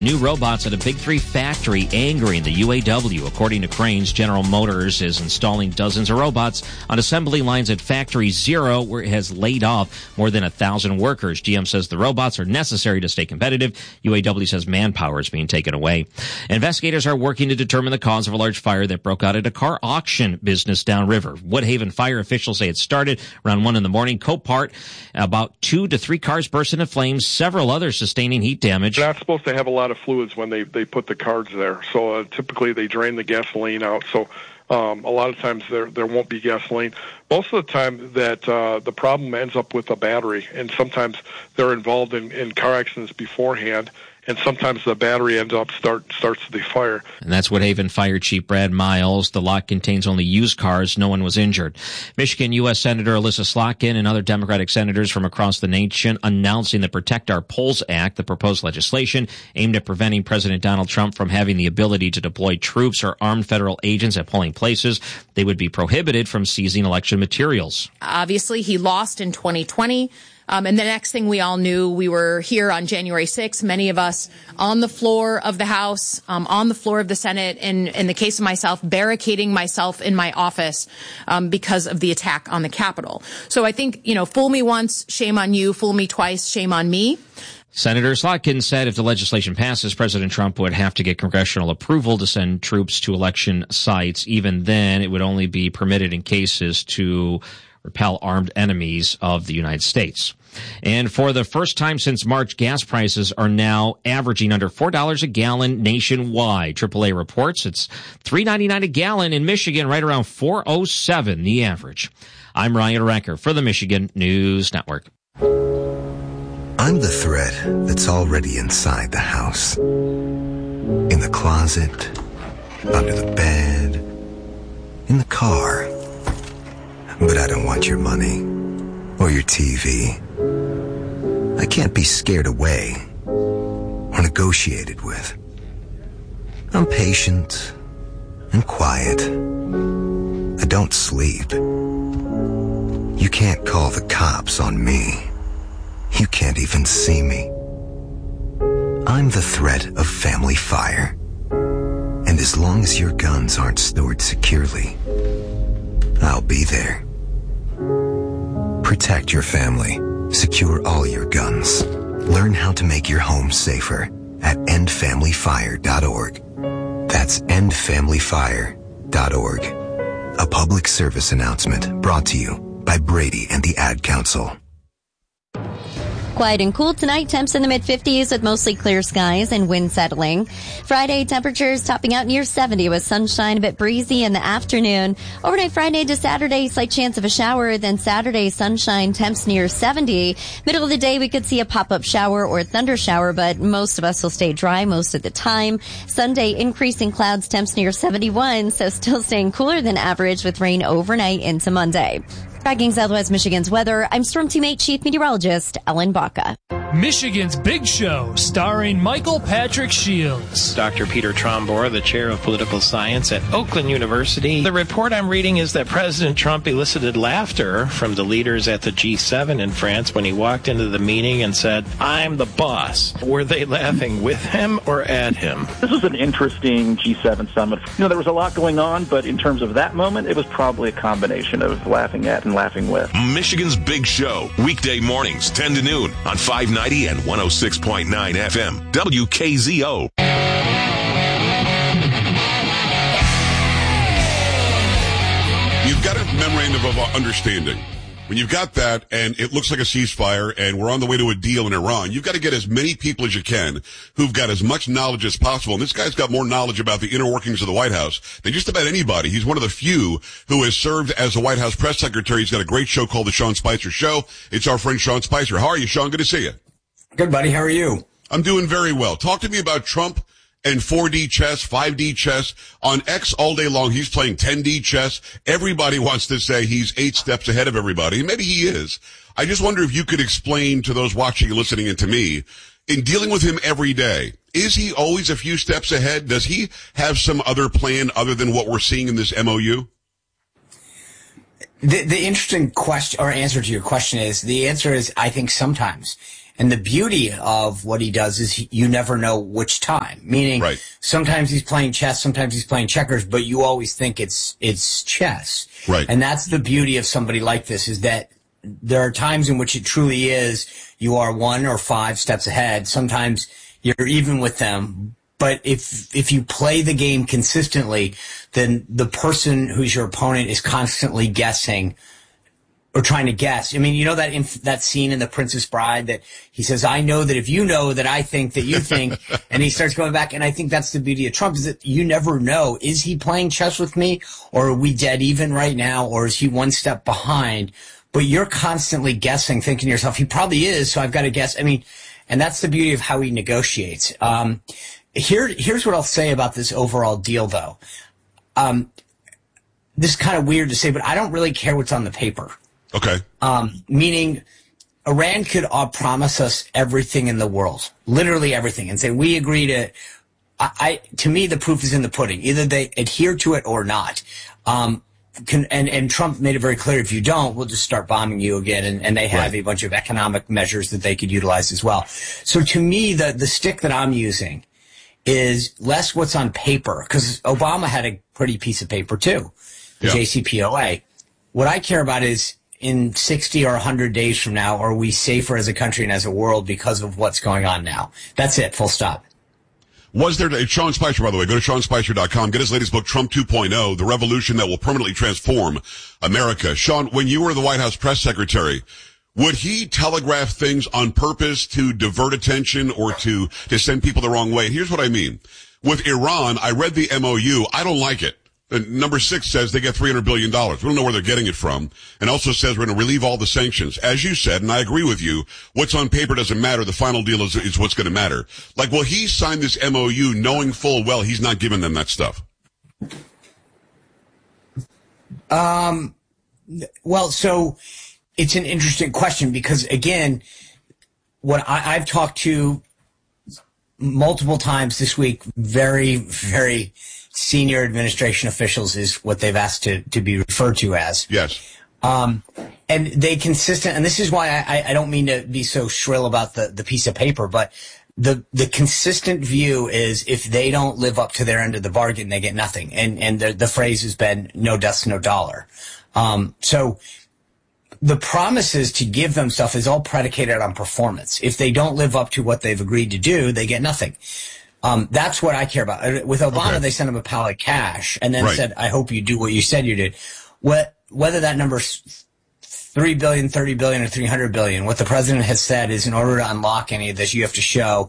New robots at a Big Three factory angering the UAW. According to Cranes, General Motors is installing dozens of robots on assembly lines at Factory Zero, where it has laid off more than 1,000 workers. GM says the robots are necessary to stay competitive. UAW says manpower is being taken away. Investigators are working to determine the cause of a large fire that broke out at a car auction business downriver. Woodhaven fire officials say it started around 1 in the morning. Copart, about 2 to 3 cars burst into flames, several others sustaining heat damage. They're not supposed to have a lot of fluids when they put the cards there. So typically they drain the gasoline out. So a lot of times there won't be gasoline. Most of the time that the problem ends up with a battery, and sometimes they're involved in car accidents beforehand. And sometimes the battery ends up starts the fire. And that's Woodhaven Fire Chief Brad Miles. The lot contains only used cars. No one was injured. Michigan U.S. Senator Alyssa Slotkin and other Democratic senators from across the nation announcing the Protect Our Polls Act, the proposed legislation aimed at preventing President Donald Trump from having the ability to deploy troops or armed federal agents at polling places. They would be prohibited from seizing election materials. Obviously, he lost in 2020. And the next thing we all knew, we were here on January 6th, many of us on the floor of the House, on the floor of the Senate, and in the case of myself, barricading myself in my office because of the attack on the Capitol. So I think, fool me once, shame on you, fool me twice, shame on me. Senator Slotkin said if the legislation passes, President Trump would have to get congressional approval to send troops to election sites. Even then, it would only be permitted in cases to repel armed enemies of the United States. And for the first time since March, gas prices are now averaging under $4 a gallon nationwide. AAA reports it's $3.99 a gallon in Michigan, right around $4.07 the average. I'm Ryan Recker for the Michigan News Network. I'm the thread that's already inside the house. In the closet, under the bed, in the car. But I don't want your money or your TV. I can't be scared away or negotiated with. I'm patient and quiet. I don't sleep. You can't call the cops on me. You can't even see me. I'm the threat of family fire. And as long as your guns aren't stored securely, I'll be there. Protect your family. Secure all your guns. Learn how to make your home safer at endfamilyfire.org. That's endfamilyfire.org. A public service announcement brought to you by Brady and the Ad Council. Quiet and cool tonight. Temps in the mid-50s with mostly clear skies and wind settling. Friday, temperatures topping out near 70 with sunshine, a bit breezy in the afternoon. Overnight Friday to Saturday, slight chance of a shower. Then Saturday, sunshine, temps near 70. Middle of the day, we could see a pop-up shower or thunder shower, but most of us will stay dry most of the time. Sunday, increasing clouds, temps near 71, so still staying cooler than average with rain overnight into Monday. Tracking Southwest Michigan's weather, I'm Storm Teammate Chief Meteorologist Ellen Baca. Michigan's Big Show, starring Michael Patrick Shields. Dr. Peter Trombor, the chair of political science at Oakland University. The report I'm reading is that President Trump elicited laughter from the leaders at the G7 in France when he walked into the meeting and said, "I'm the boss." Were they laughing with him or at him? This was an interesting G7 summit. There was a lot going on, but in terms of that moment, it was probably a combination of laughing at and laughing with. Michigan's Big Show, weekday mornings, 10 to noon on 590 and 106.9 FM, WKZO. You've got a memorandum of understanding. When you've got that and it looks like a ceasefire and we're on the way to a deal in Iran, you've got to get as many people as you can who've got as much knowledge as possible. And this guy's got more knowledge about the inner workings of the White House than just about anybody. He's one of the few who has served as the White House press secretary. He's got a great show called The Sean Spicer Show. It's our friend Sean Spicer. How are you, Sean? Good to see you. Good, buddy. How are you? I'm doing very well. Talk to me about Trump and 4D chess, 5D chess. On X all day long, he's playing 10D chess. Everybody wants to say he's 8 steps ahead of everybody, and maybe he is. I just wonder if you could explain to those watching and listening and to me, in dealing with him every day, is he always a few steps ahead? Does he have some other plan other than what we're seeing in this MOU? The interesting question or answer to your question is, the answer is, I think sometimes. And the beauty of what he does is you never know which time. Meaning, sometimes he's playing chess, sometimes he's playing checkers, but you always think it's chess. Right. And that's the beauty of somebody like this, is that there are times in which it truly is you are 1 or 5 steps ahead. Sometimes you're even with them. But if you play the game consistently, then the person who's your opponent is constantly guessing or trying to guess. I mean, you know that scene in The Princess Bride that he says, I know that if you know that I think that you think, and he starts going back. And I think that's the beauty of Trump, is that you never know. Is he playing chess with me, or are we dead even right now, or is he one step behind? But you're constantly guessing, thinking to yourself, he probably is, so I've got to guess. I mean, and that's the beauty of how he negotiates. Here's what I'll say about this overall deal, though. This is kind of weird to say, but I don't really care what's on the paper. Okay. Meaning, Iran could promise us everything in the world, literally everything, and say, we agree to, to me, the proof is in the pudding. Either they adhere to it or not. And Trump made it very clear, if you don't, we'll just start bombing you again. And they have a bunch of economic measures that they could utilize as well. So to me, the stick that I'm using is less what's on paper, because Obama had a pretty piece of paper too, the JCPOA. What I care about is, in 60 or 100 days from now, are we safer as a country and as a world because of what's going on now? That's it, full stop. Was there, Sean Spicer, by the way, go to SeanSpicer.com, get his latest book, Trump 2.0, The Revolution That Will Permanently Transform America. Sean, when you were the White House press secretary, would he telegraph things on purpose to divert attention or to send people the wrong way? And here's what I mean. With Iran, I read the MOU. I don't like it. Number 6 says they get $300 billion. We don't know where they're getting it from. And also says we're going to relieve all the sanctions. As you said, and I agree with you, what's on paper doesn't matter. The final deal is what's going to matter. Like, will he sign this MOU knowing full well he's not giving them that stuff? Well, so it's an interesting question, because, again, what I've talked to multiple times this week, very, very senior administration officials is what they've asked to be referred to as. Yes. And they and this is why I don't mean to be so shrill about the piece of paper, but the consistent view is, if they don't live up to their end of the bargain, they get nothing. And the phrase has been, no dust, no dollar. So the promises to give them stuff is all predicated on performance. If they don't live up to what they've agreed to do, they get nothing. That's what I care about. With Obama, they sent him a pile of cash and then said, I hope you do what you said you did. Whether that number's $3 billion, $30 billion, or $300 billion, what the president has said is, in order to unlock any of this, you have to show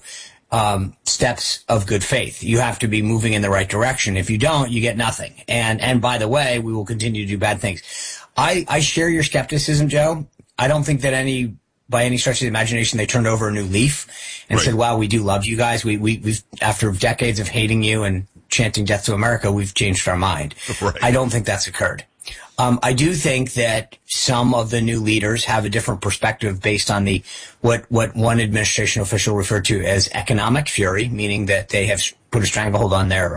steps of good faith. You have to be moving in the right direction. If you don't, you get nothing. And by the way, we will continue to do bad things. I share your skepticism, Joe. I don't think that by any stretch of the imagination, they turned over a new leaf and said, wow, we do love you guys. We've, after decades of hating you and chanting death to America, we've changed our mind. I don't think that's occurred. I do think that some of the new leaders have a different perspective based on what one administration official referred to as economic fury, meaning that they have put a stranglehold on their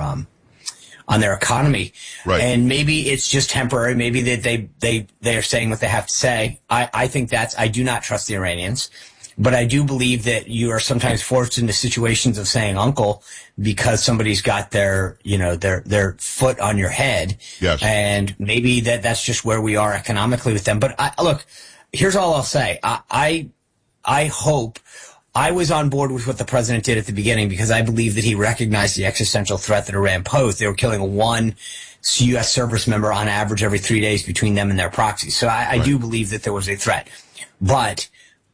economy. And maybe it's just temporary. Maybe that they are saying what they have to say. I think I do not trust the Iranians, but I do believe that you are sometimes forced into situations of saying uncle because somebody's got their foot on your head. Yes. And maybe that's just where we are economically with them. But look, here's all I'll say. I hope I was on board with what the president did at the beginning, because I believe that he recognized the existential threat that Iran posed. They were killing one U.S. service member on average every 3 days between them and their proxies. So I do believe that there was a threat. But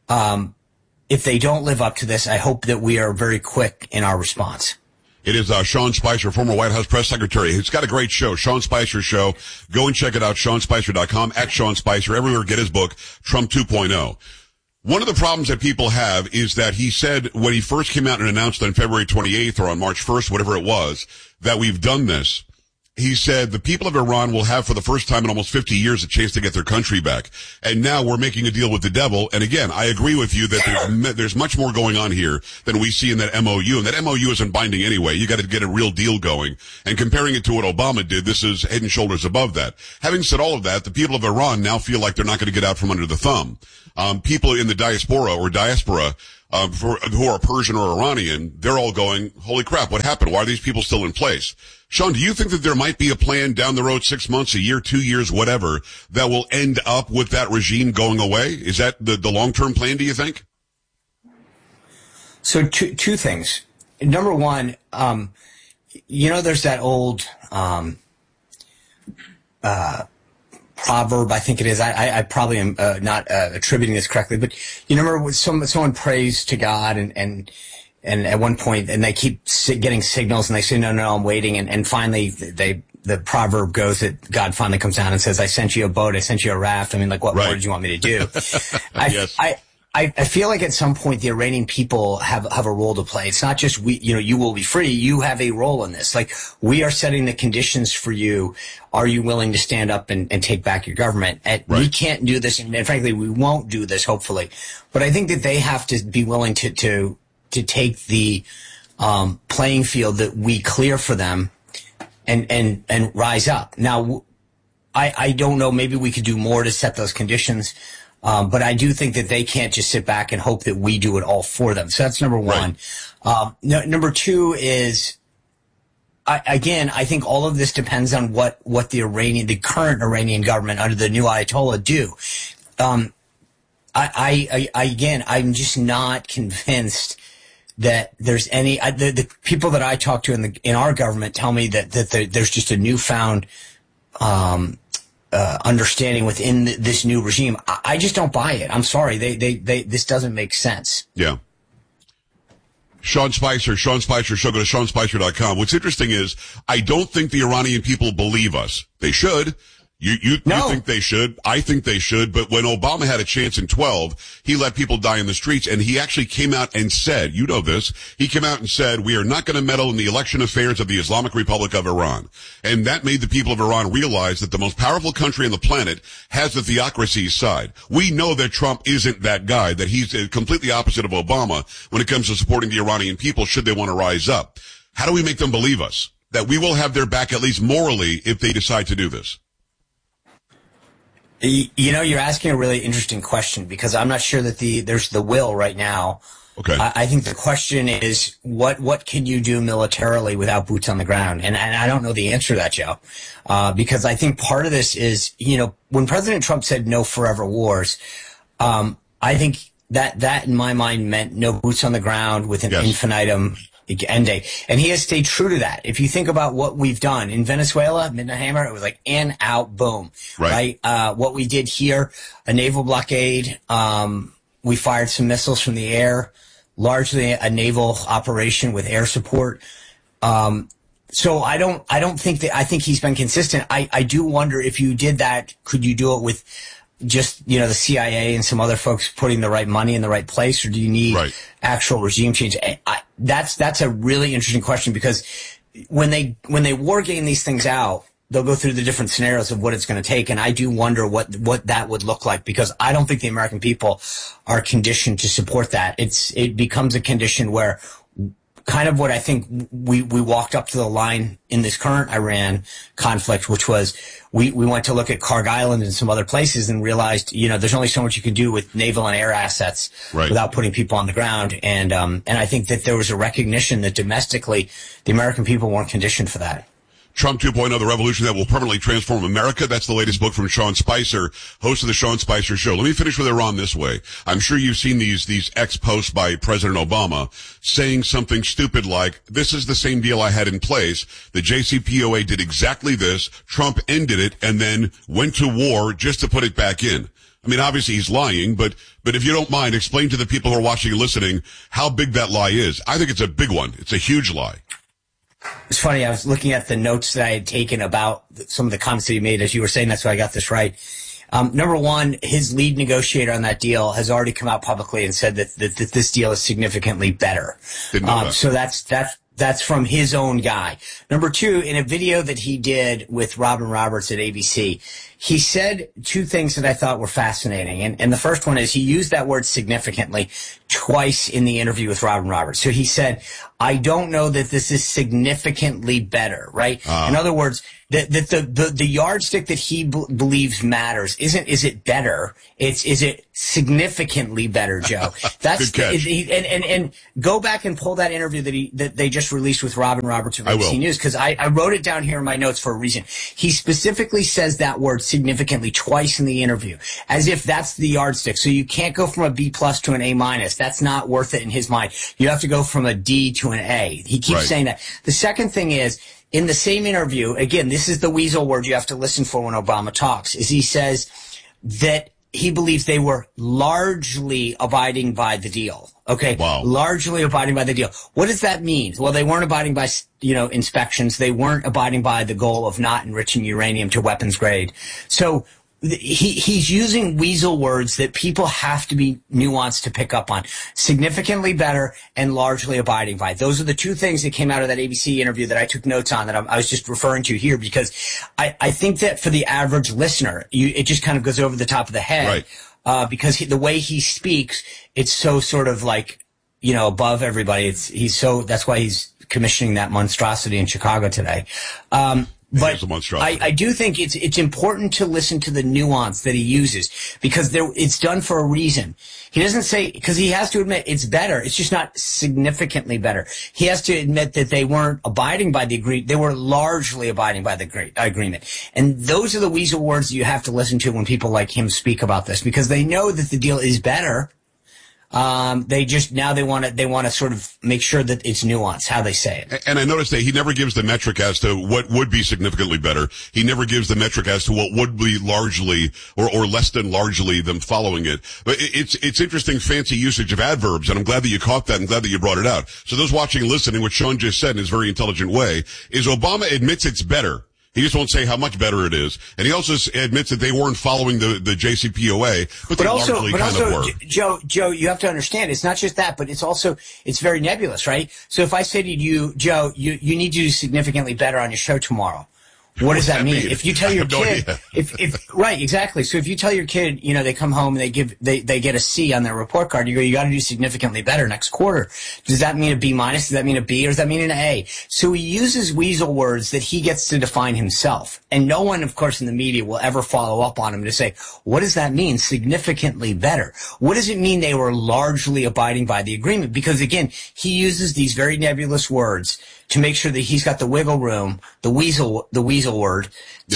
if they don't live up to this, I hope that we are very quick in our response. It is Sean Spicer, former White House press secretary. He's got a great show, Sean Spicer Show. Go and check it out, SeanSpicer.com, at Sean Spicer. Everywhere, get his book, Trump 2.0. One of the problems that people have is that he said when he first came out and announced on February 28th or on March 1st, whatever it was, that we've done this. He said the people of Iran will have for the first time in almost 50 years a chance to get their country back. And now we're making a deal with the devil. And again, I agree with you that there's much more going on here than we see in that MOU. And that MOU isn't binding anyway. You got to get a real deal going. And comparing it to what Obama did, this is head and shoulders above that. Having said all of that, the people of Iran now feel like they're not going to get out from under the thumb. People in the diaspora who are Persian or Iranian, they're all going, holy crap, what happened? Why are these people still in place? Sean, do you think that there might be a plan down the road, 6 months, a year, 2 years, whatever, that will end up with that regime going away? Is that the long-term plan, do you think? So two things. Number one, there's that old proverb, I think it is. I probably am not attributing this correctly, but you remember when someone prays to God and at one point, and they keep getting signals, and they say, no, I'm waiting, and finally the proverb goes that God finally comes down and says, I sent you a boat, I sent you a raft. I mean, like, what more did you want me to do? Yes. I feel like at some point the Iranian people have a role to play. It's not just you will be free. You have a role in this. Like, we are setting the conditions for you. Are you willing to stand up and take back your government? We can't do this, and frankly, we won't do this, hopefully. But I think that they have to be willing to take the playing field that we clear for them and rise up. Now, I don't know. Maybe we could do more to set those conditions. But I do think that they can't just sit back and hope that we do it all for them. So that's number one. Number two is, I think all of this depends on what the current Iranian government under the new Ayatollah do. I'm just not convinced that there's any, the people that I talk to in our government tell me that there's just a newfound, understanding within this new regime. I just don't buy it. I'm sorry. This doesn't make sense. Yeah. Sean Spicer Show. Go to SeanSpicer.com. What's interesting is I don't think the Iranian people believe us. They should. You think they should? I think they should. But when Obama had a chance in 2012, he let people die in the streets, and he actually came out and said, you know this, he came out and said, we are not going to meddle in the election affairs of the Islamic Republic of Iran. And that made the people of Iran realize that the most powerful country on the planet has the theocracy's side. We know that Trump isn't that guy, that he's completely opposite of Obama when it comes to supporting the Iranian people should they want to rise up. How do we make them believe us? That we will have their back, at least morally, if they decide to do this? You're asking a really interesting question, because I'm not sure that there's the will right now. Okay. I think the question is, what can you do militarily without boots on the ground? And I don't know the answer to that, Joe. Because I think part of this is, when President Trump said no forever wars, I think that in my mind meant no boots on the ground with an infinitum end date. And he has stayed true to that. If you think about what we've done in Venezuela, Midnight Hammer, it was like in, out, boom. Right? What we did here, a naval blockade, we fired some missiles from the air, largely a naval operation with air support. So I don't think I think he's been consistent. I do wonder, if you did that, could you do it with just, the CIA and some other folks putting the right money in the right place, or do you need actual regime change? That's a really interesting question, because when they war game these things out, they'll go through the different scenarios of what it's going to take. And I do wonder what that would look like, because I don't think the American people are conditioned to support that. It becomes a condition where, kind of what I think we walked up to the line in this current Iran conflict, which was we went to look at Karg Island and some other places and realized, there's only so much you can do with naval and air assets without putting people on the ground. And I think that there was a recognition that domestically the American people weren't conditioned for that. Trump 2.0, the revolution that will permanently transform America. That's the latest book from Sean Spicer, host of the Sean Spicer Show. Let me finish with Iran this way. I'm sure you've seen these ex-posts by President Obama saying something stupid like, this is the same deal I had in place. The JCPOA did exactly this. Trump ended it and then went to war just to put it back in. I mean, obviously he's lying, but if you don't mind, explain to the people who are watching and listening how big that lie is. I think it's a big one. It's a huge lie. It's funny, I was looking at the notes that I had taken about some of the comments that you made as you were saying that, so I got this right. Number one, his lead negotiator on that deal has already come out publicly and said that this deal is significantly better. So that's from his own guy. Number two, in a video that he did with Robin Roberts at ABC, he said two things that I thought were fascinating. And the first one is he used that word significantly twice in the interview with Robin Roberts. So he said, I don't know that this is significantly better, right? In other words, the yardstick that he believes matters is it better? Is it significantly better, Joe? That's good catch. And go back and pull that interview that they just released with Robin Roberts of ABC News, because I wrote it down here in my notes for a reason. He specifically says that word significantly twice in the interview, as if that's the yardstick. So you can't go from a B+ to an A-. That's not worth it in his mind. You have to go from a D to an A. He keeps saying that. The second thing is, in the same interview, again, this is the weasel word you have to listen for when Obama talks, is he says that he believes they were largely abiding by the deal. Okay. Wow. Largely abiding by the deal. What does that mean? Well, they weren't abiding by, inspections. They weren't abiding by the goal of not enriching uranium to weapons grade. So he's using weasel words that people have to be nuanced to pick up on. Significantly better and largely abiding by. Those are the two things that came out of that ABC interview that I took notes on, that I was just referring to here, because I think that for the average listener, it just kind of goes over the top of the head. Right. Because the way he speaks, it's so sort of like, above everybody. That's why he's commissioning that monstrosity in Chicago today. But I do think it's important to listen to the nuance that he uses, because it's done for a reason. He doesn't say, because he has to admit it's better. It's just not significantly better. He has to admit that they weren't abiding by the agreement. They were largely abiding by the agreement. And those are the weasel words you have to listen to when people like him speak about this, because they know that the deal is better. They want to sort of make sure that it's nuanced how they say it. And I noticed that he never gives the metric as to what would be significantly better. He never gives the metric as to what would be largely or less than largely them following it. But it's interesting, fancy usage of adverbs, and I'm glad that you caught that and glad that you brought it out. So those watching and listening, what Sean just said in his very intelligent way is Obama admits it's better. He just won't say how much better it is. And he also admits that they weren't following the JCPOA, but they largely kind of were. Joe, you have to understand, it's not just that, but it's very nebulous, right? So if I say to you, Joe, you need to do significantly better on your show tomorrow. What does that mean? If you tell your kid, right, exactly. So if you tell your kid, they come home and they get a C on their report card, you got to do significantly better next quarter. Does that mean a B-? Does that mean a B, or does that mean an A? So he uses weasel words that he gets to define himself. And no one, of course, in the media will ever follow up on him to say, what does that mean? Significantly better. What does it mean they were largely abiding by the agreement? Because again, he uses these very nebulous words to make sure that he's got the wiggle room, the weasel word,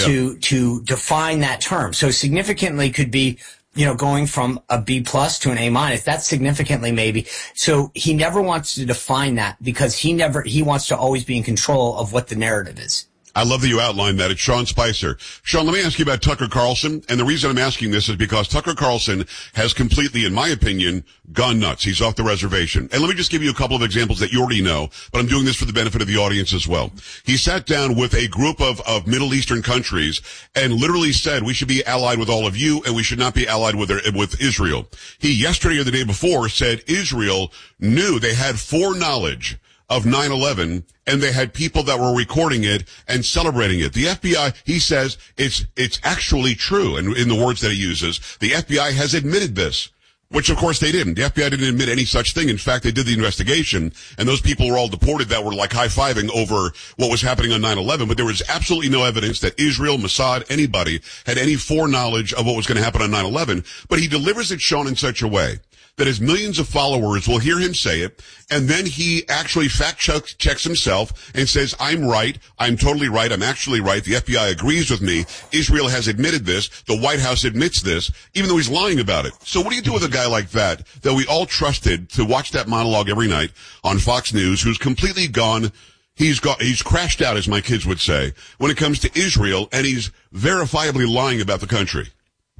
to define that term. So significantly could be, going from a B+ to an A-. That's significantly maybe. So he never wants to define that, because he wants to always be in control of what the narrative is. I love that you outlined that. It's Sean Spicer. Sean, let me ask you about Tucker Carlson. And the reason I'm asking this is because Tucker Carlson has completely, in my opinion, gone nuts. He's off the reservation. And let me just give you a couple of examples that you already know, but I'm doing this for the benefit of the audience as well. He sat down with a group of Middle Eastern countries and literally said, we should be allied with all of you and we should not be allied with Israel. He yesterday or the day before said Israel knew, they had foreknowledge of 9/11, and they had people that were recording it and celebrating it. The FBI, he says, it's actually true. And in the words that he uses, the FBI has admitted this, which of course they didn't. The FBI didn't admit any such thing. In fact, they did the investigation, and those people were all deported that were like high-fiving over what was happening on 9/11. But there was absolutely no evidence that Israel, Mossad, anybody had any foreknowledge of what was going to happen on 9/11. But he delivers it, Sean, in such a way that his millions of followers will hear him say it, and then he actually fact-checks himself and says, I'm right, I'm totally right, I'm actually right, the FBI agrees with me, Israel has admitted this, the White House admits this, even though he's lying about it. So what do you do with a guy like that we all trusted to watch that monologue every night on Fox News, who's completely gone, he's crashed out, as my kids would say, when it comes to Israel, and he's verifiably lying about the country?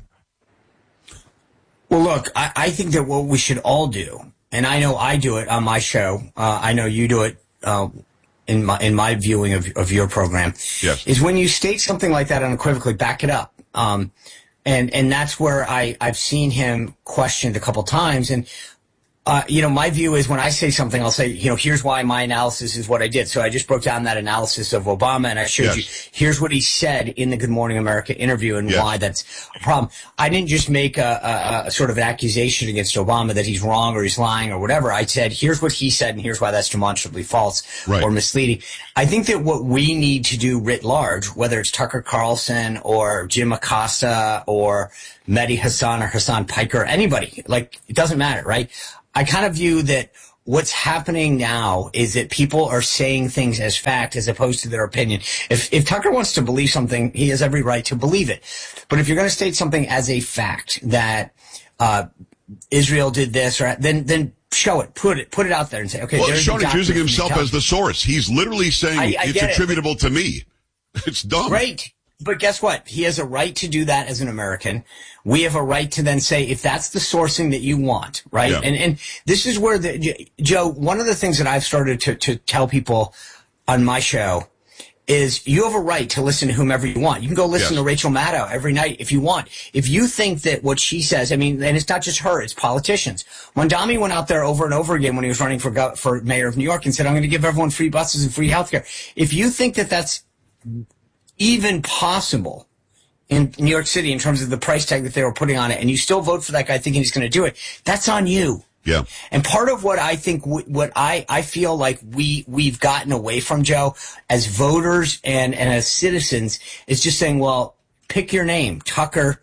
Well, look, I think that what we should all do, and I know I do it on my show, I know you do it in my viewing of your program, yes, is when you state something like that unequivocally, back it up. And that's where I've seen him questioned a couple times. And My view is when I say something, I'll say, here's why my analysis is what I did. So I just broke down that analysis of Obama, and I showed you, here's what he said in the Good Morning America interview and why that's a problem. I didn't just make a sort of an accusation against Obama that he's wrong or he's lying or whatever. I said, here's what he said, and here's why that's demonstrably false or misleading. I think that what we need to do writ large, whether it's Tucker Carlson or Jim Acosta or Mehdi Hassan or Hassan Piker, anybody, it doesn't matter, right? I kind of view that what's happening now is that people are saying things as fact as opposed to their opinion. If Tucker wants to believe something, he has every right to believe it. But if you're going to state something as a fact that Israel did this, or then show it, put it out there and say, okay. Well, Sean is using himself as the source. He's literally saying it's attributable to me. It's dumb. Right. But guess what? He has a right to do that as an American. We have a right to then say, if that's the sourcing that you want, right? Yeah. And this is where Joe, one of the things that I've started to tell people on my show is you have a right to listen to whomever you want. You can go listen to Rachel Maddow every night if you want. If you think that what she says, and it's not just her, it's politicians. Mondami went out there over and over again when he was running for mayor of New York and said, I'm going to give everyone free buses and free healthcare. If you think that that's even possible in New York City in terms of the price tag that they were putting on it, and you still vote for that guy thinking he's going to do it, that's on you. Yeah. And part of what I think, what I feel like we've gotten away from, Joe, as voters and as citizens, is just saying, well, pick your name, Tucker,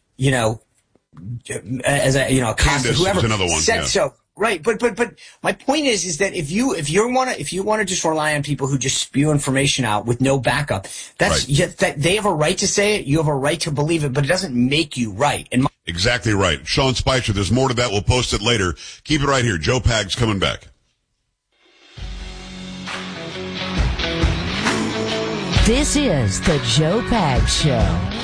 as Acosta, whoever. Is another one. Said so. Right, but my point is that if you want to just rely on people who just spew information out with no backup, that they have a right to say it, you have a right to believe it, but it doesn't make you right. Exactly right, Sean Spicer. There's more to that. We'll post it later. Keep it right here. Joe Pags coming back. This is the Joe Pags Show.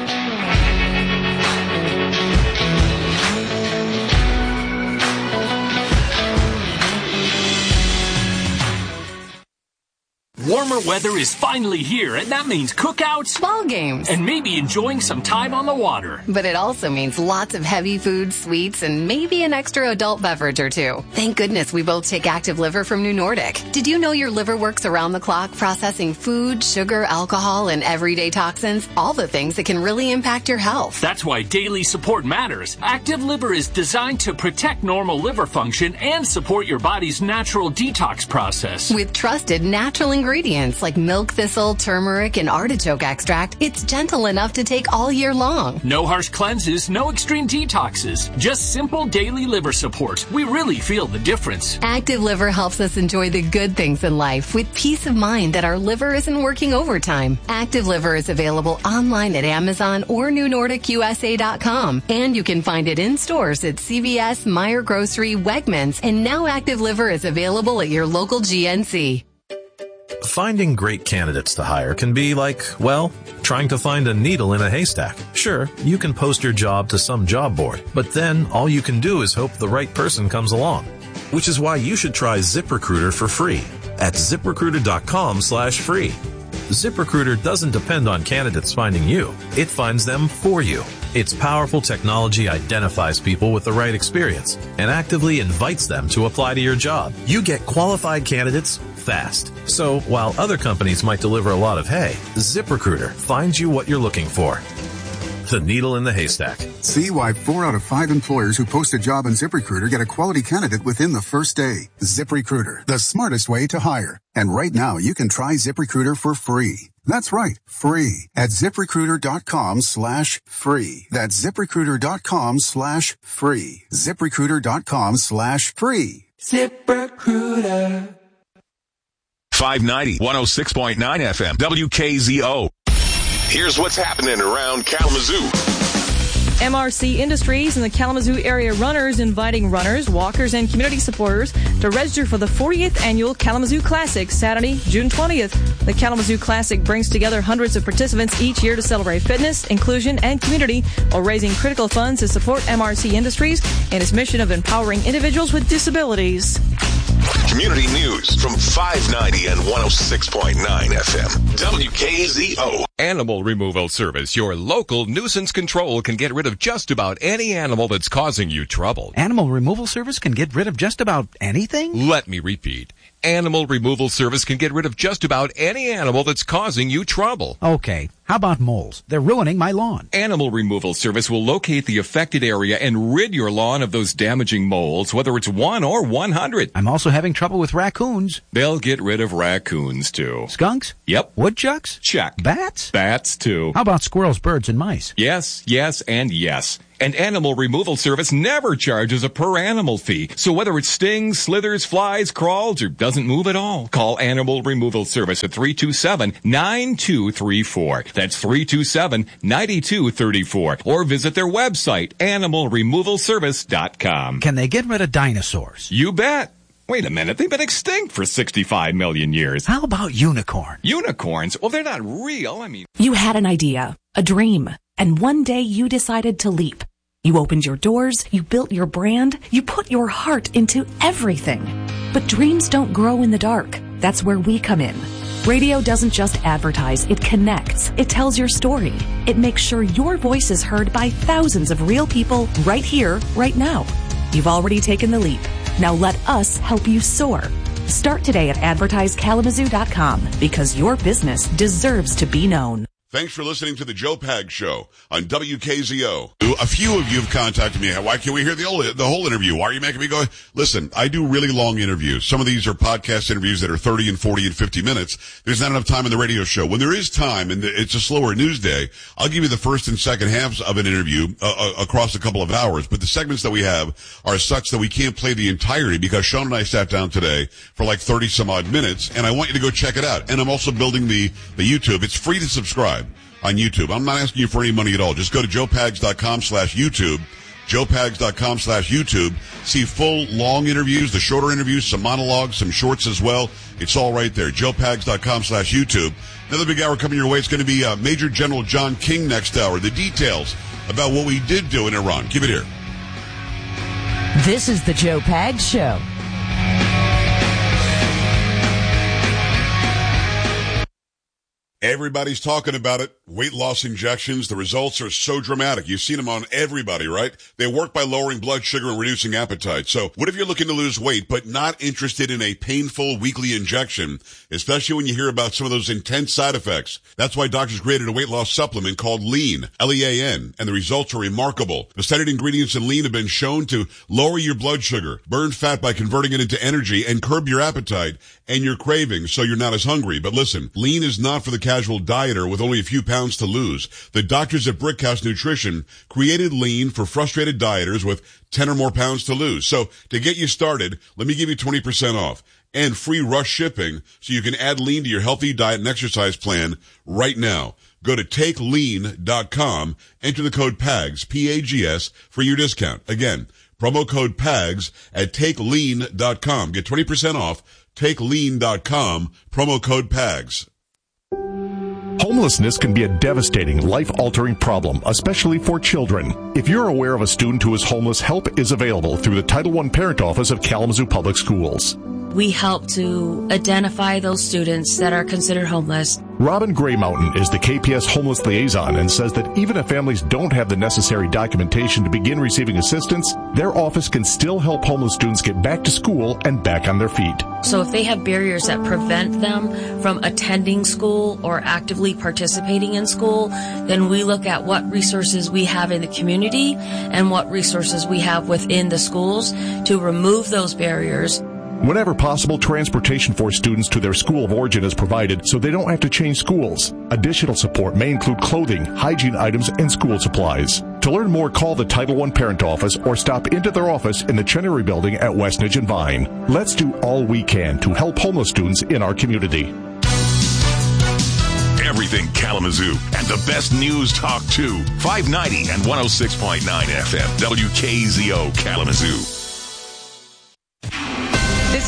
Warmer weather is finally here, and that means cookouts, ball games, and maybe enjoying some time on the water. But it also means lots of heavy food, sweets, and maybe an extra adult beverage or two. Thank goodness we both take Active Liver from New Nordic. Did you know your liver works around the clock processing food, sugar, alcohol, and everyday toxins? All the things that can really impact your health. That's why daily support matters. Active Liver is designed to protect normal liver function and support your body's natural detox process. With trusted natural ingredients like milk thistle, turmeric, and artichoke extract, it's gentle enough to take all year long. No harsh cleanses, no extreme detoxes, just simple daily liver support. We really feel the difference. Active Liver helps us enjoy the good things in life with peace of mind that our liver isn't working overtime. Active Liver is available online at Amazon or NewNordicUSA.com, and you can find it in stores at CVS, Meijer Grocery, Wegmans, and now Active Liver is available at your local GNC. Finding great candidates to hire can be like, trying to find a needle in a haystack. Sure, you can post your job to some job board, but then all you can do is hope the right person comes along. Which is why you should try ZipRecruiter for free at ZipRecruiter.com/free. ZipRecruiter doesn't depend on candidates finding you. It finds them for you. Its powerful technology identifies people with the right experience and actively invites them to apply to your job. You get qualified candidates fast. So while other companies might deliver a lot of hay, ZipRecruiter finds you what you're looking for. The needle in the haystack. See why 4 out of 5 employers who post a job on ZipRecruiter get a quality candidate within the first day. ZipRecruiter, the smartest way to hire. And right now, you can try ZipRecruiter for free. That's right, free at ZipRecruiter.com/free. That's ZipRecruiter.com/free. ZipRecruiter.com/free. ZipRecruiter. 590, 106.9 FM, WKZO. Here's what's happening around Kalamazoo. MRC Industries and the Kalamazoo Area Runners inviting runners, walkers, and community supporters to register for the 40th Annual Kalamazoo Classic, Saturday, June 20th. The Kalamazoo Classic brings together hundreds of participants each year to celebrate fitness, inclusion, and community while raising critical funds to support MRC Industries and its mission of empowering individuals with disabilities. Community news from 590 and 106.9 FM. WKZO. Animal Removal Service, your local nuisance control, can get rid of just about any animal that's causing you trouble. Animal Removal Service can get rid of just about anything? Let me repeat. Animal Removal Service can get rid of just about any animal that's causing you trouble. Okay. How about moles? They're ruining my lawn. Animal Removal Service will locate the affected area and rid your lawn of those damaging moles, whether it's 1 or 100. I'm also having trouble with raccoons. They'll get rid of raccoons, too. Skunks? Yep. Woodchucks? Check. Bats? Bats, too. How about squirrels, birds, and mice? Yes, and yes. And Animal Removal Service never charges a per-animal fee. So whether it stings, slithers, flies, crawls, or doesn't move at all, call Animal Removal Service at 327-9234. That's 327-9234. Or visit their website, animalremovalservice.com. Can they get rid of dinosaurs? You bet. Wait a minute, they've been extinct for 65 million years. How about unicorns? Unicorns? Well, they're not real. You had an idea, a dream, and one day you decided to leap. You opened your doors, you built your brand, you put your heart into everything. But dreams don't grow in the dark. That's where we come in. Radio doesn't just advertise, it connects. It tells your story. It makes sure your voice is heard by thousands of real people right here, right now. You've already taken the leap. Now let us help you soar. Start today at advertisekalamazoo.com because your business deserves to be known. Thanks for listening to the Joe Pags Show on WKZO. A few of you have contacted me. Why can't we hear the whole interview? Why are you making me go? Listen, I do really long interviews. Some of these are podcast interviews that are 30 and 40 and 50 minutes. There's not enough time in the radio show. When there is time and it's a slower news day, I'll give you the first and second halves of an interview across a couple of hours. But the segments that we have are such that we can't play the entirety because Sean and I sat down today for like 30 some odd minutes, and I want you to go check it out. And I'm also building the YouTube. It's free to subscribe on YouTube. I'm not asking you for any money at all. Just go to joepags.com/YouTube, joepags.com/YouTube. See full long interviews, the shorter interviews, some monologues, some shorts as well. It's all right there. joepags.com/YouTube. Another big hour coming your way. It's going to be Major General John King next hour. The details about what we did do in Iran. Keep it here. This is the Joe Pags Show. Everybody's talking about it. Weight loss injections. The results are so dramatic. You've seen them on everybody, right? They work by lowering blood sugar and reducing appetite. So what if you're looking to lose weight but not interested in a painful weekly injection, especially when you hear about some of those intense side effects? That's why doctors created a weight loss supplement called Lean, L-E-A-N, and the results are remarkable. The studied ingredients in Lean have been shown to lower your blood sugar, burn fat by converting it into energy, and curb your appetite and your cravings so you're not as hungry. But listen, Lean is not for the casual dieter with only a few pounds to lose. The doctors at Brickhouse Nutrition created Lean for frustrated dieters with 10 or more pounds to lose. So to get you started, let me give you 20% off and free rush shipping so you can add Lean to your healthy diet and exercise plan right now. Go to takelean.com, enter the code PAGS, P-A-G-S, for your discount. Again, promo code PAGS at takelean.com. Get 20% off, takelean.com, promo code PAGS. Homelessness can be a devastating, life-altering problem, especially for children. If you're aware of a student who is homeless, help is available through the Title I Parent Office of Kalamazoo Public Schools. We help to identify those students that are considered homeless. Robin Gray Mountain is the KPS homeless liaison and says that even if families don't have the necessary documentation to begin receiving assistance, their office can still help homeless students get back to school and back on their feet. So if they have barriers that prevent them from attending school or actively participating in school, then we look at what resources we have in the community and what resources we have within the schools to remove those barriers. Whenever possible, transportation for students to their school of origin is provided so they don't have to change schools. Additional support may include clothing, hygiene items, and school supplies. To learn more, call the Title I Parent Office or stop into their office in the Chenery Building at Westnedge and Vine. Let's do all we can to help homeless students in our community. Everything Kalamazoo and the best news talk too. 590 and 106.9 FM. WKZO Kalamazoo. This is a Fox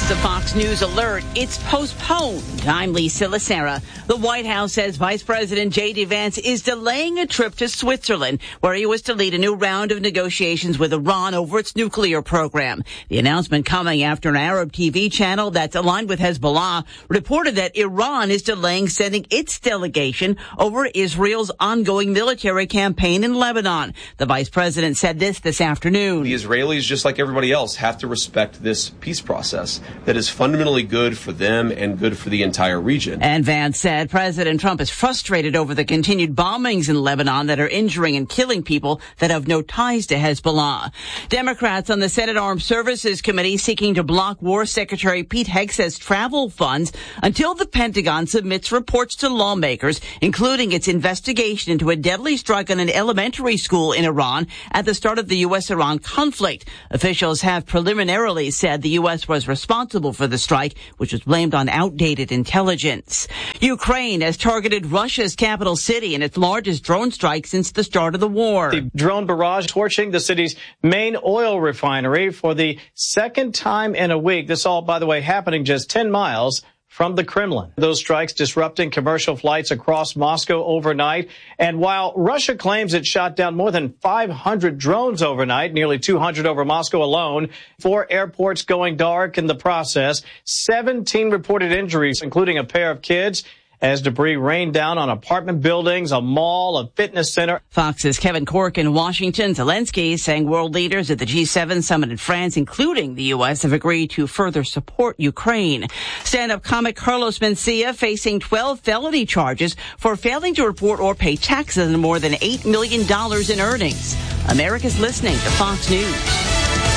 Fox News alert, it's postponed. I'm Lisa Lacera. The White House says Vice President J.D. Vance is delaying a trip to Switzerland, where he was to lead a new round of negotiations with Iran over its nuclear program. The announcement coming after an Arab TV channel that's aligned with Hezbollah reported that Iran is delaying sending its delegation over Israel's ongoing military campaign in Lebanon. The vice president said this afternoon. The Israelis, just like everybody else, have to respect this peace process that is fundamentally good for them and good for the entire region. And Vance said President Trump is frustrated over the continued bombings in Lebanon that are injuring and killing people that have no ties to Hezbollah. Democrats on the Senate Armed Services Committee seeking to block War Secretary Pete Hegseth's travel funds until the Pentagon submits reports to lawmakers, including its investigation into a deadly strike on an elementary school in Iran at the start of the U.S.-Iran conflict. Officials have preliminarily said the U.S. was responsible for the strike, which was blamed on outdated intelligence. Ukraine has targeted Russia's capital city in its largest drone strike since the start of the war. The drone barrage torching the city's main oil refinery for the second time in a week. This all, by the way, happening just 10 miles from the Kremlin. Those strikes disrupting commercial flights across Moscow overnight. And while Russia claims it shot down more than 500 drones overnight, nearly 200 over Moscow alone, 4 airports going dark in the process, 17 reported injuries, including a pair of kids, as debris rained down on apartment buildings, a mall, a fitness center. Fox's Kevin Corke in Washington. Zelensky saying world leaders at the G7 summit in France, including the U.S., have agreed to further support Ukraine. Stand-up comic Carlos Mencia facing 12 felony charges for failing to report or pay taxes on more than $8 million in earnings. America's listening to Fox News.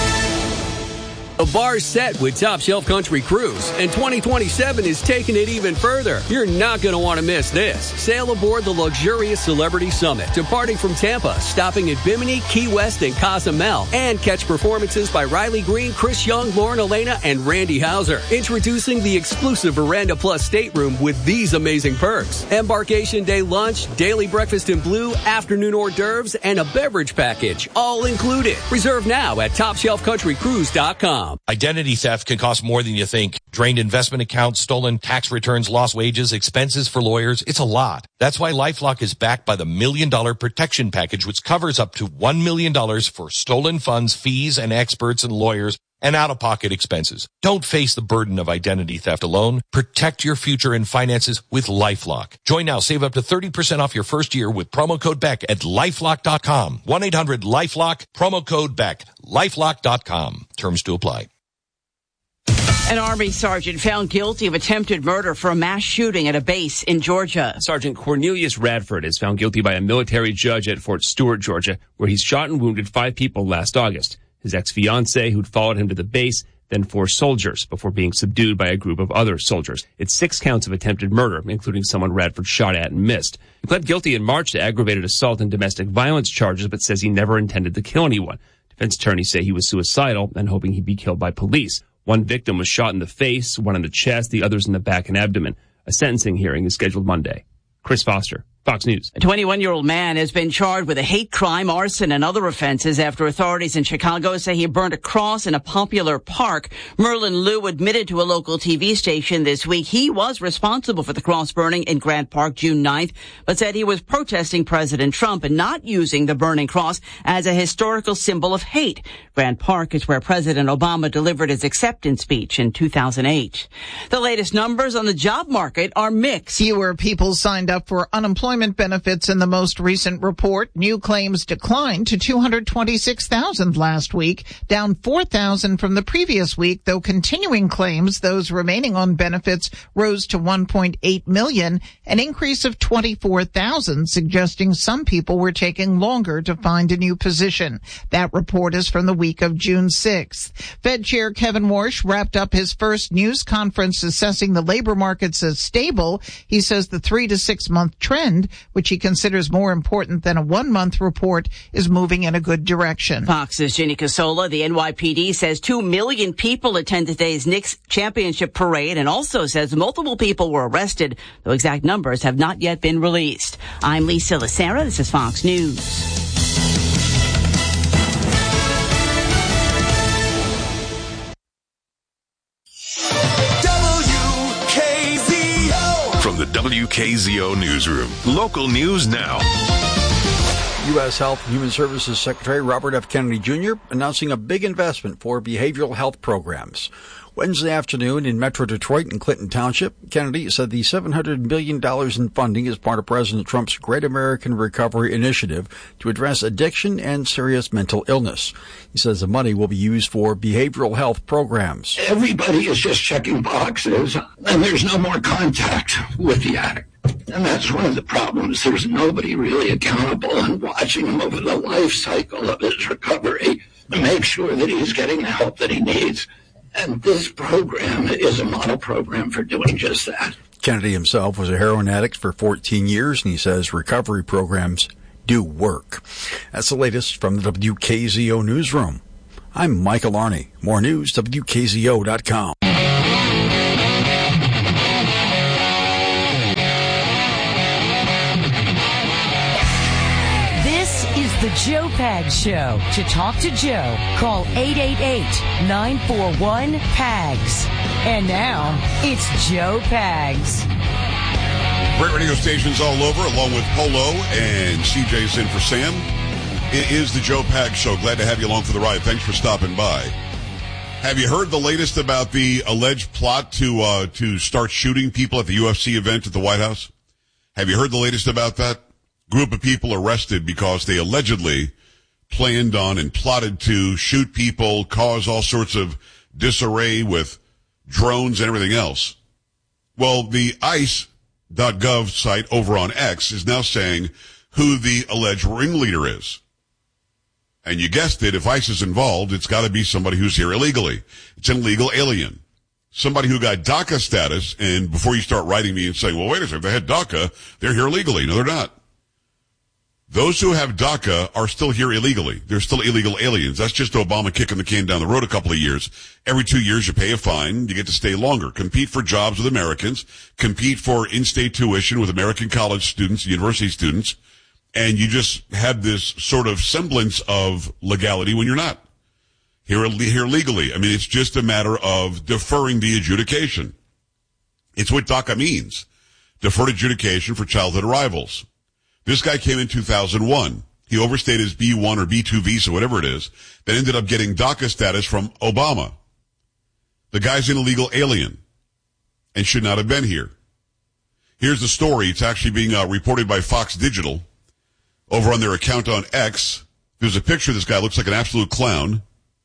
The bar's set with Top Shelf Country Cruise, and 2027 is taking it even further. You're not going to want to miss this. Sail aboard the luxurious Celebrity Summit, departing from Tampa, stopping at Bimini, Key West, and Cozumel, and catch performances by Riley Green, Chris Young, Lauren Elena, and Randy Hauser. Introducing the exclusive Veranda Plus stateroom with these amazing perks. Embarkation day lunch, daily breakfast in blue, afternoon hors d'oeuvres, and a beverage package, all included. Reserve now at TopShelfCountryCruise.com. Identity theft can cost more than you think. Drained investment accounts, stolen tax returns, lost wages, expenses for lawyers. It's a lot. That's why LifeLock is backed by the $1 Million Protection Package, which covers up to $1 million for stolen funds, fees, and experts and lawyers, and out-of-pocket expenses. Don't face the burden of identity theft alone. Protect your future and finances with LifeLock. Join now. Save up to 30% off your first year with promo code BECK at LifeLock.com. 1-800-LifeLock, promo code BECK. LifeLock.com. Terms to apply. An Army sergeant found guilty of attempted murder for a mass shooting at a base in Georgia. Sergeant Cornelius Radford is found guilty by a military judge at Fort Stewart, Georgia, where he's shot and wounded 5 people last August. His ex-fiancée, who'd followed him to the base, then 4 soldiers before being subdued by a group of other soldiers. It's 6 counts of attempted murder, including someone Radford shot at and missed. He pled guilty in March to aggravated assault and domestic violence charges, but says he never intended to kill anyone. Defense attorneys say he was suicidal and hoping he'd be killed by police. 1 victim was shot in the face, 1 in the chest, the others in the back and abdomen. A sentencing hearing is scheduled Monday. Chris Foster, Fox News. A 21-year-old man has been charged with a hate crime, arson, and other offenses after authorities in Chicago say he burned a cross in a popular park. Merlin Liu admitted to a local TV station this week he was responsible for the cross burning in Grant Park June 9th, but said he was protesting President Trump and not using the burning cross as a historical symbol of hate. Grant Park is where President Obama delivered his acceptance speech in 2008. The latest numbers on the job market are mixed. Fewer people signed up for unemployment benefits in the most recent report. New claims declined to 226,000 last week, down 4,000 from the previous week, though continuing claims, those remaining on benefits, rose to 1.8 million, an increase of 24,000, suggesting some people were taking longer to find a new position. That report is from the week of June 6th. Fed Chair Kevin Warsh wrapped up his first news conference assessing the labor markets as stable. He says the 3 to 6 month trend, which he considers more important than a 1 month report, is moving in a good direction. Fox's Ginny Casola. The NYPD says 2 million people attend today's Knicks championship parade and also says multiple people were arrested, though exact numbers have not yet been released. I'm Lisa Lacera. This is Fox News. WKZO Newsroom. Local news now. U.S. Health and Human Services Secretary Robert F. Kennedy Jr. announcing a big investment for behavioral health programs. Wednesday afternoon in Metro Detroit and Clinton Township, Kennedy said the $700 million in funding is part of President Trump's Great American Recovery Initiative to address addiction and serious mental illness. He says the money will be used for behavioral health programs. Everybody is just checking boxes, and there's no more contact with the addict. And that's one of the problems. There's nobody really accountable and watching him over the life cycle of his recovery to make sure that he's getting the help that he needs. And this program is a model program for doing just that. Kennedy himself was a heroin addict for 14 years, and he says recovery programs do work. That's the latest from the WKZO Newsroom. I'm Michael Arney. More news, WKZO.com. The Joe Pags Show. To talk to Joe, call 888-941-PAGS. And now, it's Joe Pags. Great radio stations all over, along with Polo and CJ's in for Sam. It is the Joe Pags Show. Glad to have you along for the ride. Thanks for stopping by. Have you heard the latest about the alleged plot to start shooting people at the UFC event at the White House? Have you heard the latest about that? Group of people arrested because they allegedly planned on and plotted to shoot people, cause all sorts of disarray with drones and everything else. Well, the ICE.gov site over on X is now saying who the alleged ringleader is. And you guessed it, if ICE is involved, it's got to be somebody who's here illegally. It's an illegal alien. Somebody who got DACA status, and before you start writing me and saying, well, wait a second, if they had DACA, they're here illegally. No, they're not. Those who have DACA are still here illegally. They're still illegal aliens. That's just Obama kicking the can down the road a couple of years. Every 2 years you pay a fine. You get to stay longer. Compete for jobs with Americans. Compete for in-state tuition with American college students, university students. And you just have this sort of semblance of legality when you're not. Here legally. I mean, it's just a matter of deferring the adjudication. It's what DACA means. Deferred adjudication for childhood arrivals. This guy came in 2001. He overstayed his B1 or B2 visa, whatever it is, that ended up getting DACA status from Obama. The guy's an illegal alien and should not have been here. Here's the story. It's actually being reported by Fox Digital over on their account on X. There's a picture of this guy. Looks like an absolute clown.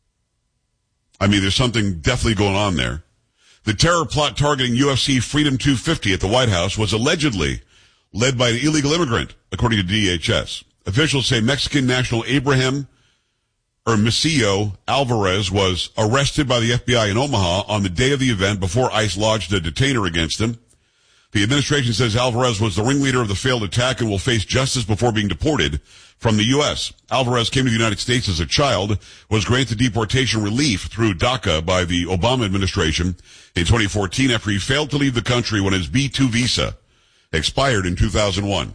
I mean, there's something definitely going on there. The terror plot targeting UFC Freedom 250 at the White House was allegedly led by an illegal immigrant, according to DHS. Officials say Mexican national Abraham Hermosillo Alvarez was arrested by the FBI in Omaha on the day of the event before ICE lodged a detainer against him. The administration says Alvarez was the ringleader of the failed attack and will face justice before being deported from the U.S. Alvarez came to the United States as a child, was granted deportation relief through DACA by the Obama administration in 2014 after he failed to leave the country when his B2 visa expired in 2001.